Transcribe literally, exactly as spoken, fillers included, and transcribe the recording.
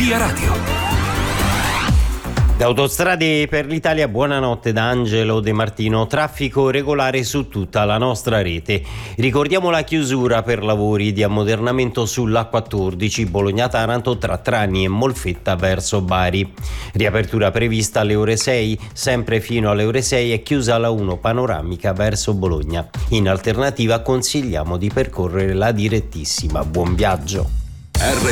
Via Radio. Da Autostrade per l'Italia, buonanotte da Angelo De Martino. Traffico regolare su tutta la nostra rete. Ricordiamo la chiusura per lavori di ammodernamento sull'A quattordici Bologna-Taranto tra Trani e Molfetta verso Bari. Riapertura prevista alle ore sei, sempre fino alle ore sei è chiusa la uno panoramica verso Bologna. In alternativa consigliamo di percorrere la direttissima. Buon viaggio.